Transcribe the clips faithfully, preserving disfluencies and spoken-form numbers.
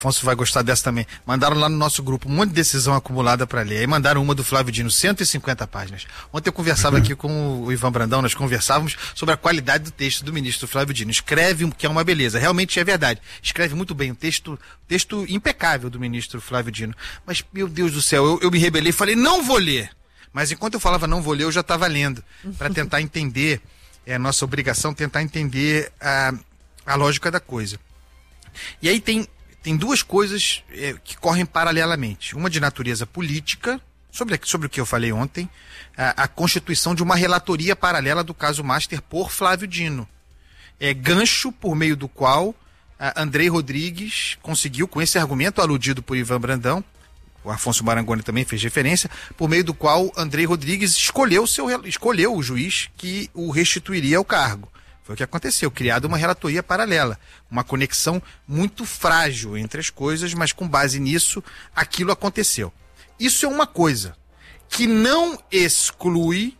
Afonso vai gostar dessa também. Mandaram lá no nosso grupo um monte de decisão acumulada para ler. Aí mandaram uma do Flávio Dino, cento e cinquenta páginas. Ontem eu conversava aqui com o Ivan Brandão, nós conversávamos sobre a qualidade do texto do ministro Flávio Dino. Escreve, que é uma beleza, realmente é verdade. Escreve muito bem, um texto, texto impecável do ministro Flávio Dino. Mas, meu Deus do céu, eu, eu me rebelei e falei, não vou ler. Mas enquanto eu falava não vou ler, eu já estava lendo, para tentar entender, é a nossa obrigação, tentar entender a, a lógica da coisa. E aí tem... Tem duas coisas é, que correm paralelamente. Uma de natureza política, sobre, sobre o que eu falei ontem, a, a constituição de uma relatoria paralela do caso Master por Flávio Dino. É gancho por meio do qual a Andrei Rodrigues conseguiu, com esse argumento aludido por Ivan Brandão, o Afonso Marangoni também fez referência, por meio do qual Andrei Rodrigues escolheu, seu, escolheu o juiz que o restituiria ao cargo. Foi o que aconteceu, criada uma relatoria paralela, uma conexão muito frágil entre as coisas, mas com base nisso, aquilo aconteceu. Isso é uma coisa que não exclui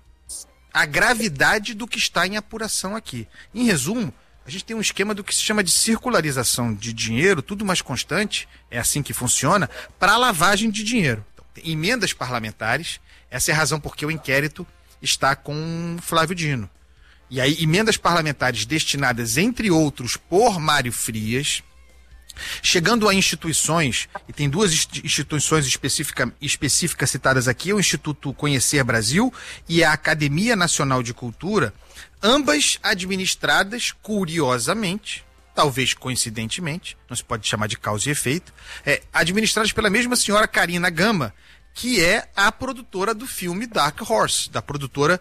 a gravidade do que está em apuração aqui. Em resumo, a gente tem um esquema do que se chama de circularização de dinheiro, tudo mais constante, é assim que funciona, para a lavagem de dinheiro. Então, tem emendas parlamentares, essa é a razão por que o inquérito está com Flávio Dino. E aí, emendas parlamentares destinadas, entre outros, por Mário Frias, chegando a instituições, e tem duas instituições específica, específicas citadas aqui, o Instituto Conhecer Brasil e a Academia Nacional de Cultura, ambas administradas, curiosamente, talvez coincidentemente, não se pode chamar de causa e efeito, é, administradas pela mesma senhora Karina Gama, que é a produtora do filme Dark Horse, da produtora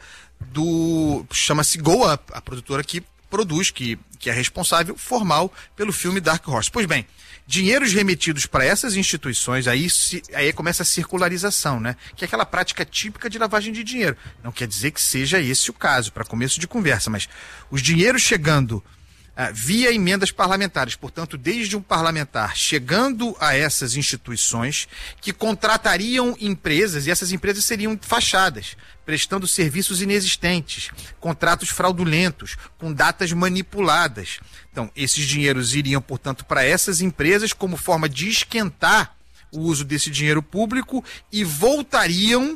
do... chama-se Go Up, a produtora que produz, que, que é responsável formal pelo filme Dark Horse. Pois bem, dinheiros remetidos para essas instituições, aí, se, aí começa a circularização, né? Que é aquela prática típica de lavagem de dinheiro. Não quer dizer que seja esse o caso, para começo de conversa, mas os dinheiros chegando ah, via emendas parlamentares, portanto, desde um parlamentar chegando a essas instituições que contratariam empresas, e essas empresas seriam fachadas, prestando serviços inexistentes, contratos fraudulentos, com datas manipuladas. Então, esses dinheiros iriam, portanto, para essas empresas como forma de esquentar o uso desse dinheiro público e voltariam,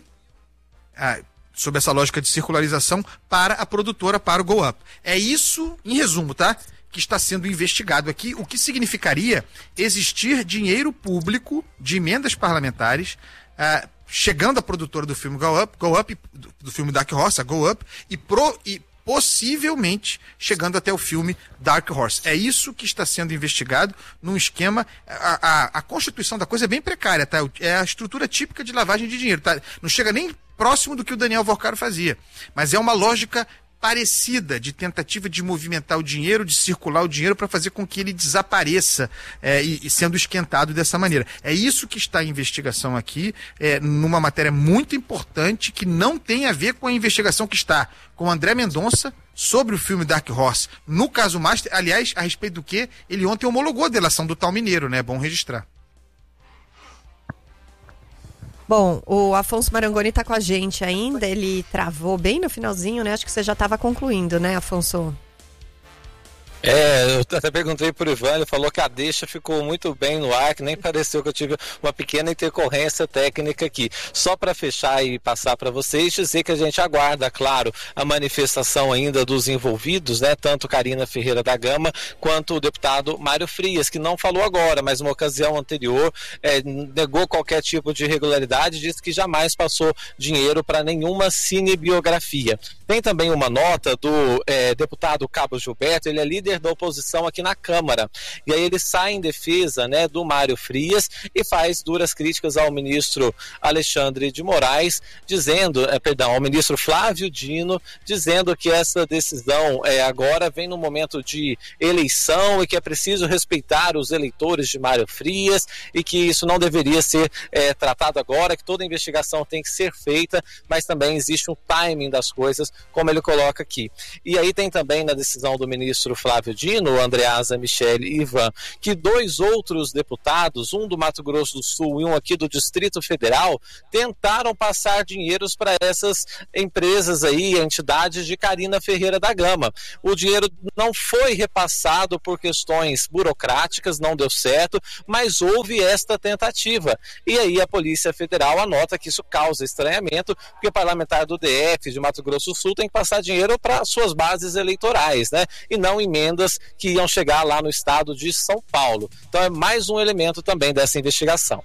ah, sob essa lógica de circularização, para a produtora, para o Go Up. É isso, em resumo, tá? Que está sendo investigado aqui, o que significaria existir dinheiro público de emendas parlamentares, ah, chegando à produtora do filme Go Up, Go Up do, do filme Dark Horse, a Go Up, e, pro, e possivelmente chegando até o filme Dark Horse. É isso que está sendo investigado num esquema... A, a, a constituição da coisa é bem precária, tá? É a estrutura típica de lavagem de dinheiro, tá? Não chega nem próximo do que o Daniel Vorcaro fazia, mas é uma lógica parecida de tentativa de movimentar o dinheiro, de circular o dinheiro para fazer com que ele desapareça é, e, e sendo esquentado dessa maneira. É isso que está em investigação aqui, é, numa matéria muito importante que não tem a ver com a investigação que está com André Mendonça sobre o filme Dark Horse. No caso Master, aliás, a respeito do que ele ontem homologou a delação do tal mineiro, né? É bom registrar. Bom, o Afonso Marangoni está com a gente ainda, ele travou bem no finalzinho, né? Acho que você já estava concluindo, né, Afonso? É, eu até perguntei pro Ivan, ele falou que a deixa ficou muito bem no ar, que nem pareceu que eu tive uma pequena intercorrência técnica aqui. Só para fechar e passar para vocês, dizer que a gente aguarda, claro, a manifestação ainda dos envolvidos, né? Tanto Karina Ferreira da Gama quanto o deputado Mário Frias, que não falou agora, mas numa ocasião anterior é, negou qualquer tipo de irregularidade, disse que jamais passou dinheiro para nenhuma cinebiografia. Tem também uma nota do é, deputado Cabo Gilberto, ele é líder da oposição aqui na Câmara, e aí ele sai em defesa, né, do Mário Frias e faz duras críticas ao ministro Alexandre de Moraes, dizendo, é, perdão, ao ministro Flávio Dino, dizendo que essa decisão é, agora vem no momento de eleição e que é preciso respeitar os eleitores de Mário Frias e que isso não deveria ser é, tratado agora, que toda investigação tem que ser feita, mas também existe um timing das coisas, como ele coloca aqui. E aí tem também na decisão do ministro Flávio Flávio Dino, Andreasa, Michele e Ivan, que dois outros deputados, um do Mato Grosso do Sul e um aqui do Distrito Federal, tentaram passar dinheiros para essas empresas aí, entidades de Carina Ferreira da Gama. O dinheiro não foi repassado por questões burocráticas, não deu certo, mas houve esta tentativa. E aí a Polícia Federal anota que isso causa estranhamento, porque o parlamentar do D F, de Mato Grosso do Sul, tem que passar dinheiro para suas bases eleitorais, né? E não emendas que iam chegar lá no estado de São Paulo. Então é mais um elemento também dessa investigação.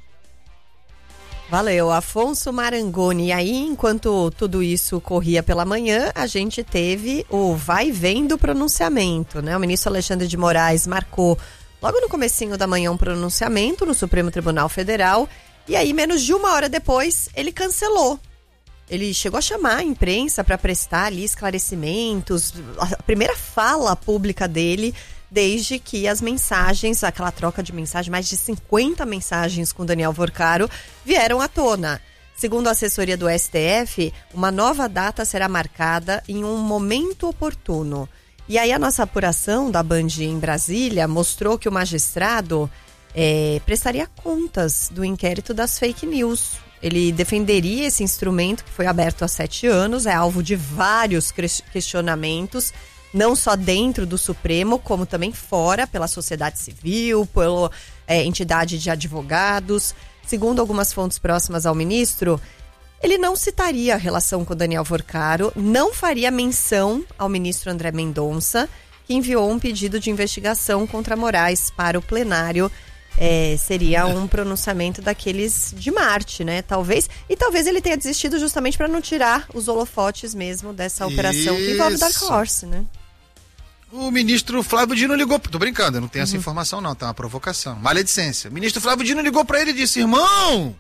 Valeu, Afonso Marangoni. E aí, enquanto tudo isso corria pela manhã, a gente teve o vai e vem do pronunciamento, né? O ministro Alexandre de Moraes marcou logo no comecinho da manhã um pronunciamento no Supremo Tribunal Federal e aí, menos de uma hora depois, ele cancelou. Ele chegou a chamar a imprensa para prestar ali esclarecimentos, a primeira fala pública dele, desde que as mensagens, aquela troca de mensagens, mais de cinquenta mensagens com Daniel Vorcaro, vieram à tona. Segundo a assessoria do S T F, uma nova data será marcada em um momento oportuno. E aí a nossa apuração da Band em Brasília mostrou que o magistrado é, prestaria contas do inquérito das fake news. Ele defenderia esse instrumento que foi aberto há sete anos, é alvo de vários questionamentos, não só dentro do Supremo, como também fora, pela sociedade civil, pela é, entidade de advogados. Segundo algumas fontes próximas ao ministro, ele não citaria a relação com Daniel Vorcaro, não faria menção ao ministro André Mendonça, que enviou um pedido de investigação contra Moraes para o plenário. É, seria um pronunciamento daqueles de Marte, né? Talvez. E talvez ele tenha desistido justamente para não tirar os holofotes mesmo dessa operação que envolve Dark Horse, né? O ministro Flávio Dino ligou. Tô brincando, eu não tenho uhum. essa informação, não. Tá uma provocação. Maledicência. O ministro Flávio Dino ligou para ele e disse: irmão,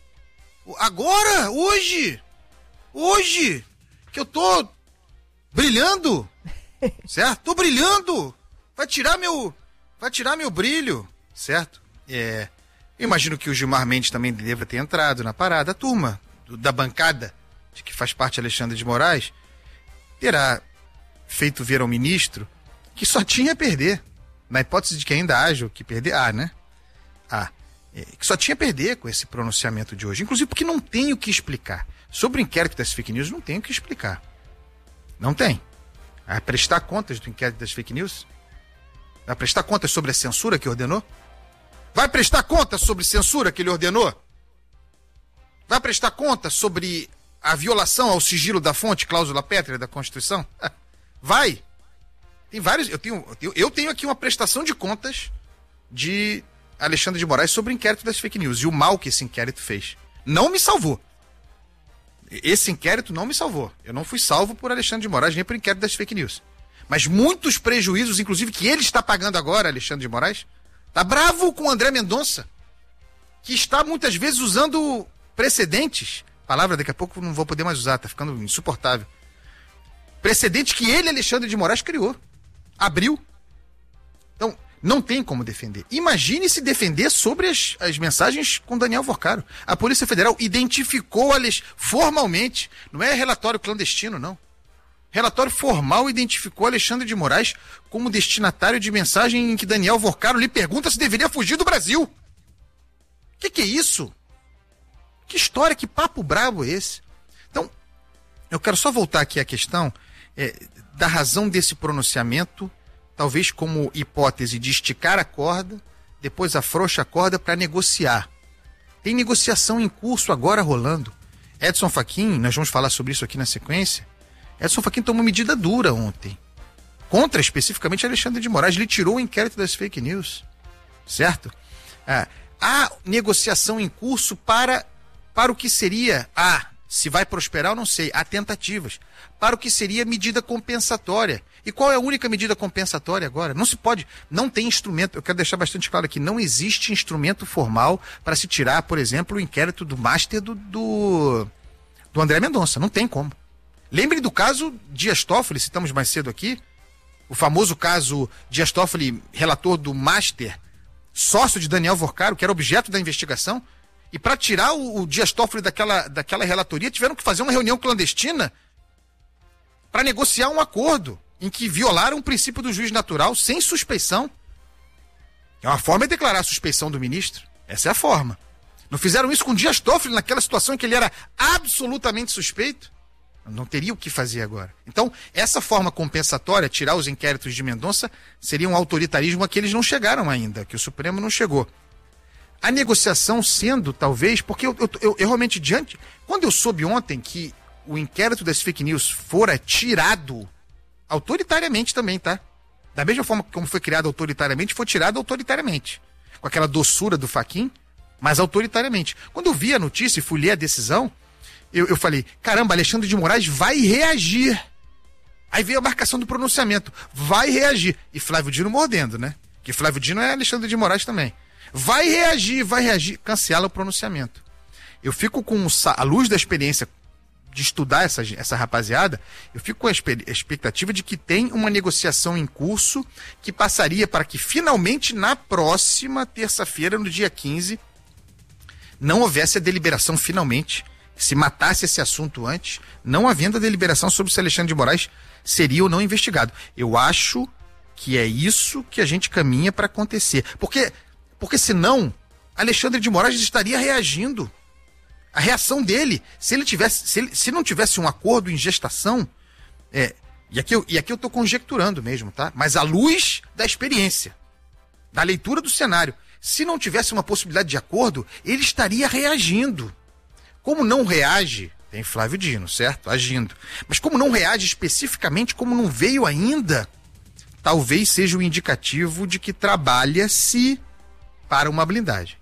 agora, hoje, hoje, que eu tô brilhando, certo? Tô brilhando. Vai tirar meu, vai tirar meu brilho, certo? É, eu imagino que o Gilmar Mendes também deva ter entrado na parada. A turma do, da bancada, de que faz parte Alexandre de Moraes, terá feito ver ao ministro que só tinha a perder. Na hipótese de que ainda haja o que perder, ah, né? Ah, é, que só tinha a perder com esse pronunciamento de hoje. Inclusive porque não tem o que explicar. Sobre o inquérito das fake news, não tem o que explicar. Não tem. Vai prestar contas do inquérito das fake news? Vai prestar contas sobre a censura que ordenou? Vai prestar conta sobre censura que ele ordenou? Vai prestar conta sobre a violação ao sigilo da fonte, cláusula pétrea da Constituição? Vai. Tem vários. Eu tenho, eu tenho, eu tenho aqui uma prestação de contas de Alexandre de Moraes sobre o inquérito das fake news e o mal que esse inquérito fez. Não me salvou. Esse inquérito não me salvou. Eu não fui salvo por Alexandre de Moraes nem por inquérito das fake news. Mas muitos prejuízos, inclusive, que ele está pagando agora, Alexandre de Moraes, tá bravo com o André Mendonça, que está muitas vezes usando precedentes, palavra daqui a pouco não vou poder mais usar, tá ficando insuportável, precedentes que ele, Alexandre de Moraes, criou, abriu. Então, não tem como defender. Imagine se defender sobre as, as mensagens com Daniel Vorcaro. A Polícia Federal identificou Alex formalmente, não é relatório clandestino, não. Relatório formal identificou Alexandre de Moraes como destinatário de mensagem em que Daniel Vorcaro lhe pergunta se deveria fugir do Brasil. O que, que é isso? Que história, que papo brabo é esse? Então, eu quero só voltar aqui à questão é, da razão desse pronunciamento, talvez como hipótese de esticar a corda, depois afrouxa a corda para negociar. Tem negociação em curso agora rolando. Edson Fachin, nós vamos falar sobre isso aqui na sequência, Edson Fachin tomou medida dura ontem, contra especificamente Alexandre de Moraes. Ele tirou o inquérito das fake news, certo? Ah, há negociação em curso para, para o que seria, ah, se vai prosperar eu não sei, há tentativas, para o que seria medida compensatória. E qual é a única medida compensatória agora? Não se pode, não tem instrumento, eu quero deixar bastante claro aqui, não existe instrumento formal para se tirar, por exemplo, o inquérito do Master do, do, do André Mendonça, não tem como. Lembre do caso Dias Toffoli, citamos mais cedo aqui, o famoso caso Dias Toffoli, relator do Master, sócio de Daniel Vorcaro, que era objeto da investigação, e para tirar o, o Dias Toffoli daquela, daquela relatoria, tiveram que fazer uma reunião clandestina para negociar um acordo. em que violaram o princípio do juiz natural sem suspeição. É uma forma de declarar a suspeição do ministro. Essa é a forma. Não fizeram isso com Dias Toffoli naquela situação em que ele era absolutamente suspeito? Não teria o que fazer agora. Então, essa forma compensatória, tirar os inquéritos de Mendonça, seria um autoritarismo a que eles não chegaram ainda, que o Supremo não chegou. A negociação sendo, talvez, porque eu, eu, eu, eu realmente, diante... Quando eu soube ontem que o inquérito das fake news fora tirado autoritariamente também, tá? Da mesma forma como foi criado autoritariamente, foi tirado autoritariamente. Com aquela doçura do Fachin, mas autoritariamente. Quando eu vi a notícia e fui ler a decisão, eu, eu falei, caramba, Alexandre de Moraes vai reagir. Aí veio a marcação do pronunciamento, vai reagir. E Flávio Dino mordendo, né? Que Flávio Dino é Alexandre de Moraes também. Vai reagir, vai reagir, cancela o pronunciamento. Eu fico com a luz da experiência de estudar essa, essa rapaziada, eu fico com a expectativa de que tem uma negociação em curso que passaria para que finalmente na próxima terça-feira, no dia quinze, não houvesse a deliberação finalmente, se matasse esse assunto antes, não havendo a deliberação sobre se Alexandre de Moraes seria ou não investigado. Eu acho que é isso que a gente caminha para acontecer. Porque, porque senão, Alexandre de Moraes estaria reagindo. A reação dele, se ele tivesse, se, ele, se não tivesse um acordo em gestação, é, e aqui eu, e aqui eu tô conjecturando mesmo, tá? Mas à luz da experiência, da leitura do cenário, se não tivesse uma possibilidade de acordo, ele estaria reagindo. Como não reage, tem Flávio Dino, certo? Agindo. Mas como não reage especificamente, como não veio ainda, talvez seja o indicativo de que trabalha-se para uma blindagem.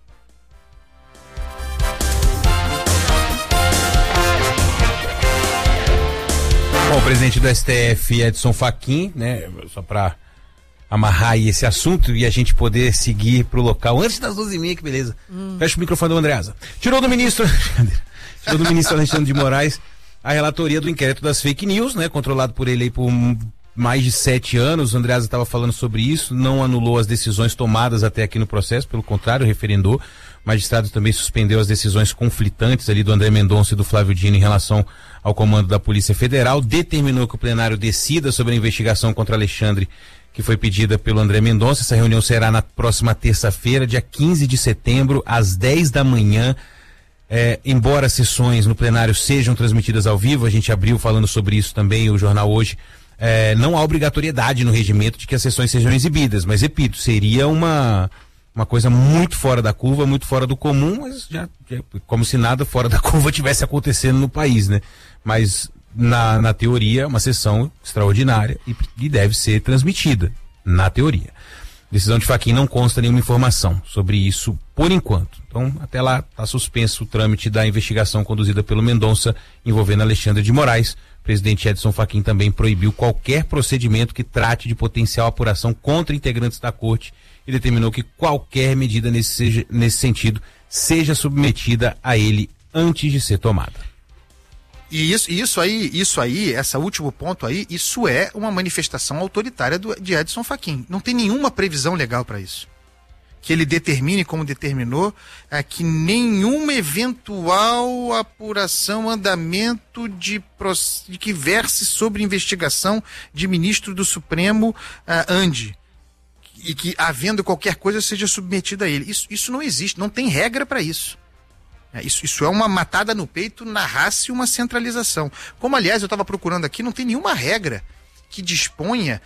Bom, o presidente do S T F, Edson Fachin, né, só para amarrar aí esse assunto e a gente poder seguir pro local antes das doze e meia, que beleza. Hum. Fecha o microfone do Andreasa. Tirou do ministro, tirou do ministro Alexandre de Moraes a relatoria do inquérito das fake news, né, controlado por ele aí por mais de sete anos. O Andreasa estava falando sobre isso, não anulou as decisões tomadas até aqui no processo, pelo contrário, referendou. O magistrado também suspendeu as decisões conflitantes ali do André Mendonça e do Flávio Dino em relação ao comando da Polícia Federal, determinou que o plenário decida sobre a investigação contra Alexandre, que foi pedida pelo André Mendonça. Essa reunião será na próxima terça-feira, dia quinze de setembro, às dez da manhã. É, embora as sessões no plenário sejam transmitidas ao vivo, a gente abriu falando sobre isso também, o jornal hoje, é, não há obrigatoriedade no regimento de que as sessões sejam exibidas, mas repito, seria uma... uma coisa muito fora da curva, muito fora do comum, mas já, já como se nada fora da curva tivesse acontecendo no país, né? Mas na, na teoria, uma sessão extraordinária e, e deve ser transmitida, na teoria. Decisão de Fachin não consta nenhuma informação sobre isso por enquanto. Então, até lá está suspenso o trâmite da investigação conduzida pelo Mendonça envolvendo Alexandre de Moraes. O presidente Edson Fachin também proibiu qualquer procedimento que trate de potencial apuração contra integrantes da corte e determinou que qualquer medida nesse, seja, nesse sentido seja submetida a ele antes de ser tomada. E isso, isso aí, isso aí, esse último ponto aí, isso é uma manifestação autoritária do, de Edson Fachin. Não tem nenhuma previsão legal para isso. Que ele determine, como determinou, é, que nenhuma eventual apuração, andamento de, de que verse sobre investigação de ministro do Supremo é, ande. E que, havendo qualquer coisa, seja submetida a ele. Isso, isso não existe, não tem regra para isso. É, isso. Isso é uma matada no peito, na raça e uma centralização. Como, aliás, eu estava procurando aqui, não tem nenhuma regra que disponha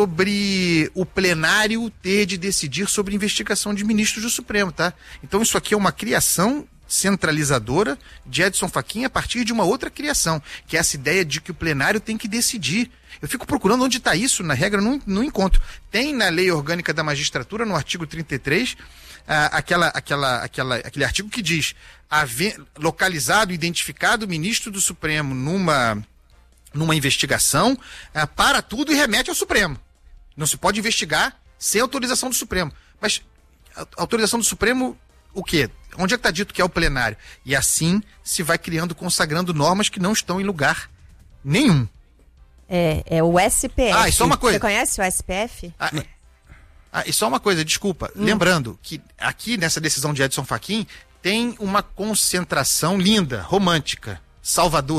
sobre o plenário ter de decidir sobre investigação de ministros do Supremo, tá? Então isso aqui é uma criação centralizadora de Edson Fachin a partir de uma outra criação, que é essa ideia de que o plenário tem que decidir. Eu fico procurando onde está isso, na regra não, não encontro. Tem na Lei Orgânica da Magistratura, no artigo trinta e três, ah, aquela, aquela, aquela, aquele artigo que diz haver, localizado, identificado o ministro do Supremo numa, numa investigação, ah, para tudo e remete ao Supremo. Não se pode investigar sem autorização do Supremo. Mas a autorização do Supremo, o quê? Onde é que está dito que é o plenário? E assim se vai criando, consagrando normas que não estão em lugar nenhum. É, é o S P F. Ah, e só uma coisa. Você conhece o S P F? Ah, ah, e só uma coisa, desculpa. Hum. Lembrando que aqui nessa decisão de Edson Fachin tem uma concentração linda, romântica, salvadora,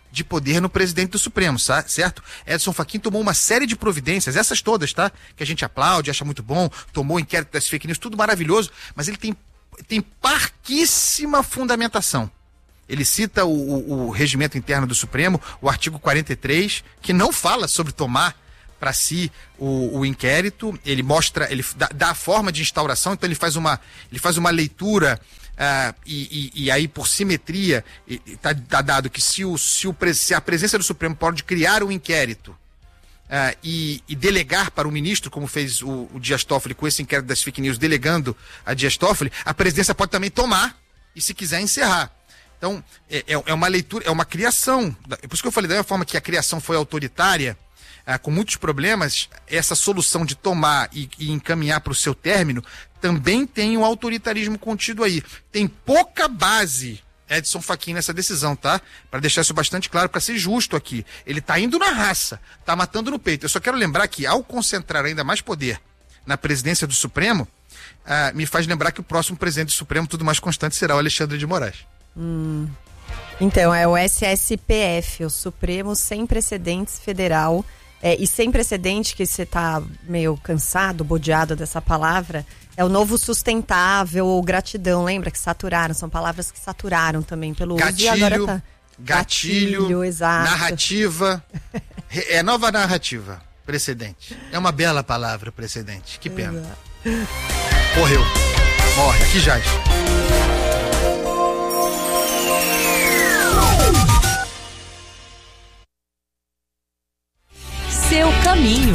de poder no presidente do Supremo, certo? Edson Fachin tomou uma série de providências, essas todas, tá? Que a gente aplaude, acha muito bom, tomou o inquérito das fake news, tudo maravilhoso, mas ele tem, tem parquíssima fundamentação. Ele cita o, o, o regimento interno do Supremo, o artigo quarenta e três, que não fala sobre tomar para si o, o inquérito. Ele mostra, ele dá, dá a forma de instauração, então ele faz uma, ele faz uma leitura uh, e, e, e aí por simetria está tá dado que se, o, se, o, se a presença do Supremo pode criar um inquérito uh, e, e delegar para o ministro, como fez o, o Dias Toffoli com esse inquérito das fake news, delegando a Dias Toffoli, a presidência pode também tomar e, se quiser, encerrar. Então, é, é uma leitura, é uma criação. Por isso que eu falei, da mesma forma que a criação foi autoritária, ah, com muitos problemas, essa solução de tomar e, e encaminhar para o seu término também tem um autoritarismo contido aí. Tem pouca base, Edson Fachin, nessa decisão, tá? Para deixar isso bastante claro, para ser justo aqui. Ele tá indo na raça, tá matando no peito. Eu só quero lembrar que, ao concentrar ainda mais poder na presidência do Supremo, ah, me faz lembrar que o próximo presidente do Supremo, tudo mais constante, será o Alexandre de Moraes. Hum. Então, é o S S P F, o Supremo Sem Precedentes Federal. É, e sem precedente, que você tá meio cansado, bodeado dessa palavra, é o novo sustentável ou gratidão. Lembra que saturaram? São palavras que saturaram também pelo gatilho, uso. E agora tá... gatilho, gatilho, exato. Narrativa. É nova narrativa. Precedente. É uma bela palavra, precedente. Que pena. Exato. Morreu. Morre. Aqui jaz. Seu caminho.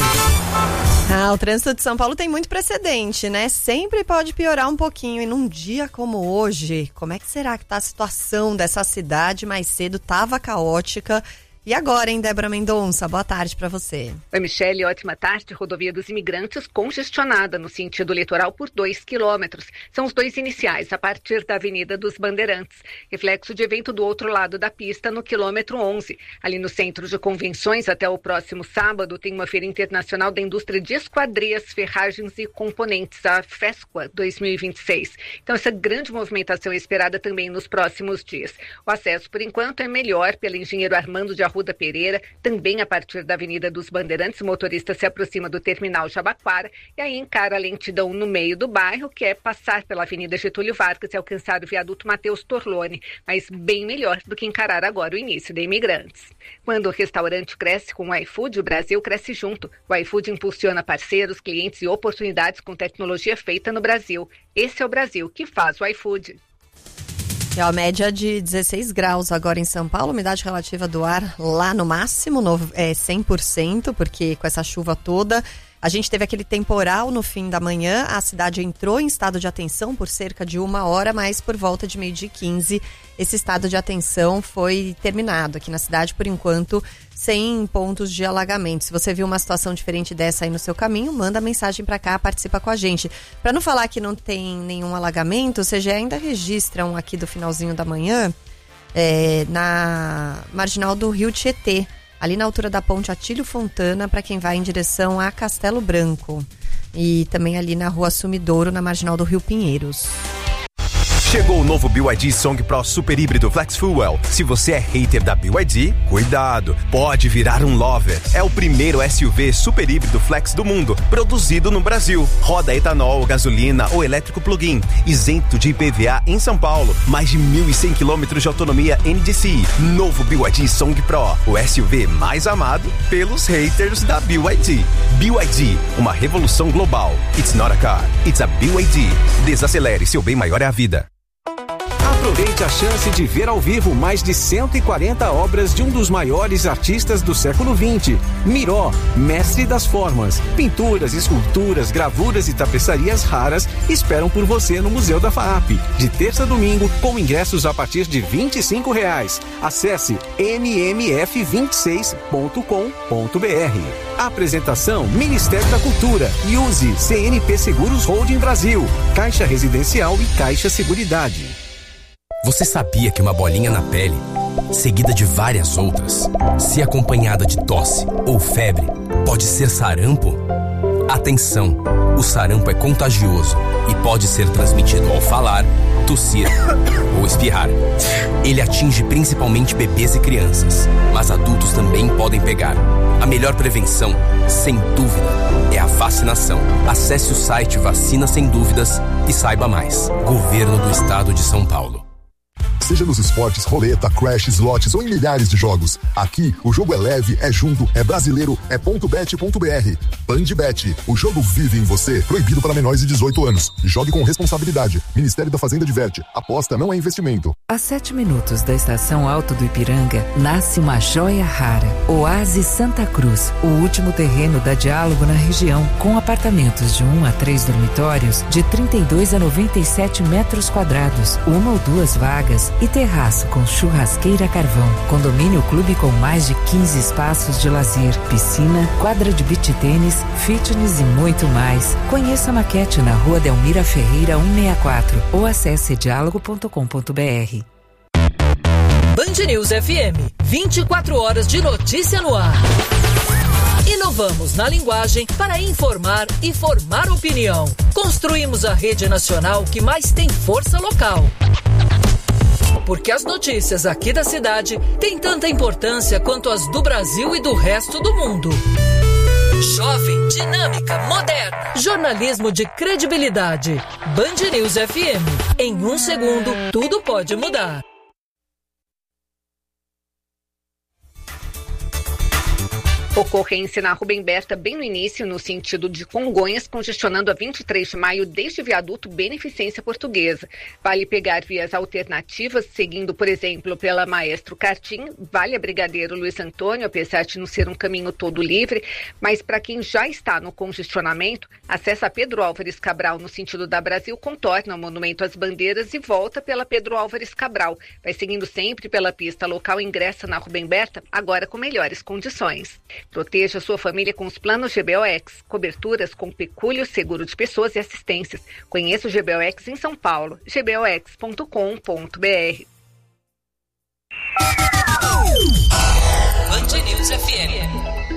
Ah, o trânsito de São Paulo tem muito precedente, né? Sempre pode piorar um pouquinho. E num dia como hoje, como é que será que tá a situação dessa cidade? Mais cedo tava caótica. E agora, hein, Débora Mendonça? Boa tarde para você. Oi, Michele, ótima tarde. Rodovia dos Imigrantes congestionada no sentido litoral por dois quilômetros. São os dois iniciais, a partir da Avenida dos Bandeirantes. Reflexo de evento do outro lado da pista, no quilômetro onze. Ali no Centro de Convenções, até o próximo sábado, tem uma Feira Internacional da Indústria de Esquadrias, Ferragens e Componentes, a FESQUA dois mil e vinte e seis. Então, essa grande movimentação é esperada também nos próximos dias. O acesso, por enquanto, é melhor pelo engenheiro Armando de Arruda Pereira, também a partir da Avenida dos Bandeirantes. O motorista se aproxima do terminal Jabaquara e aí encara a lentidão no meio do bairro, que é passar pela Avenida Getúlio Vargas e alcançar o viaduto Matheus Torlone, mas bem melhor do que encarar agora o início de Imigrantes. Quando o restaurante cresce com o iFood, o Brasil cresce junto. O iFood impulsiona parceiros, clientes e oportunidades com tecnologia feita no Brasil. Esse é o Brasil que faz o iFood. É a média de dezesseis graus agora em São Paulo, umidade relativa do ar lá no máximo, no, é cem por cento, porque com essa chuva toda, a gente teve aquele temporal no fim da manhã, a cidade entrou em estado de atenção por cerca de uma hora, mas por volta de meio-dia e quinze, esse estado de atenção foi terminado aqui na cidade, por enquanto, sem pontos de alagamento. Se você viu uma situação diferente dessa aí no seu caminho, manda mensagem para cá, participa com a gente. Para não falar que não tem nenhum alagamento, o C G E ainda registra um aqui do finalzinho da manhã, é, na marginal do Rio Tietê, ali na altura da ponte Atílio Fontana, para quem vai em direção a Castelo Branco. E também ali na rua Sumidouro, na marginal do Rio Pinheiros. Chegou o novo B Y D Song Pro Super Híbrido Flex Fuel. Se você é hater da B Y D, cuidado, pode virar um lover. É o primeiro S U V super híbrido flex do mundo, produzido no Brasil. Roda etanol, gasolina ou elétrico plug-in, isento de I P V A em São Paulo. Mais de mil e cem quilômetros de autonomia N D C I. Novo B Y D Song Pro, o S U V mais amado pelos haters da B Y D. B Y D, uma revolução global. It's not a car, it's a B Y D. Desacelere, seu bem maior é a vida. Aproveite a chance de ver ao vivo mais de cento e quarenta obras de um dos maiores artistas do século vinte. Miró, mestre das formas. Pinturas, esculturas, gravuras e tapeçarias raras esperam por você no Museu da FAAP. De terça a domingo, com ingressos a partir de vinte e cinco reais. Acesse m m f vinte e seis ponto com ponto b r. Apresentação Ministério da Cultura e use C N P Seguros Holding Brasil, Caixa Residencial e Caixa Seguridade. Você sabia que uma bolinha na pele, seguida de várias outras, se acompanhada de tosse ou febre, pode ser sarampo? Atenção! O sarampo é contagioso e pode ser transmitido ao falar, tossir ou espirrar. Ele atinge principalmente bebês e crianças, mas adultos também podem pegar. A melhor prevenção, sem dúvida, é a vacinação. Acesse o site Vacina Sem Dúvidas e saiba mais. Governo do Estado de São Paulo. Seja nos esportes, roleta, crash, slots ou em milhares de jogos. Aqui, o jogo é leve, é junto, é brasileiro, é ponto bet ponto b r. Bandbet, o jogo vive em você. Proibido para menores de dezoito anos. Jogue com responsabilidade. Ministério da Fazenda diverte. Aposta não é investimento. A sete minutos da estação Alto do Ipiranga, nasce uma joia rara. Oásis Santa Cruz, o último terreno da Diálogo na região, com apartamentos de um a três dormitórios, de trinta e dois a noventa e sete metros quadrados, uma ou duas vagas e terraço com churrasqueira a carvão. Condomínio clube com mais de quinze espaços de lazer, piscina, quadra de beach tênis, fitness e muito mais. Conheça a maquete na Rua Delmira Ferreira cento e sessenta e quatro ou acesse diálogo ponto com ponto b r. Band News F M, vinte e quatro horas de notícia no ar. Inovamos na linguagem para informar e formar opinião. Construímos a rede nacional que mais tem força local. Porque as notícias aqui da cidade têm tanta importância quanto as do Brasil e do resto do mundo. Jovem, dinâmica, moderna. Jornalismo de credibilidade. Band News F M. Em um segundo, tudo pode mudar. Ocorrência na Rubem Berta bem no início, no sentido de Congonhas, congestionando a vinte e três de maio desde o viaduto Beneficência Portuguesa. Vale pegar vias alternativas, seguindo, por exemplo, pela Maestro Cartim, vale a Brigadeiro Luiz Antônio, apesar de não ser um caminho todo livre, mas para quem já está no congestionamento, acessa Pedro Álvares Cabral no sentido da Brasil, contorna o Monumento às Bandeiras e volta pela Pedro Álvares Cabral. Vai seguindo sempre pela pista local e ingressa na Rubem Berta, agora com melhores condições. Proteja sua família com os planos G B O X, coberturas com pecúlio, seguro de pessoas e assistências. Conheça o G B O X em São Paulo, g b o x ponto com ponto b r. Band News F M.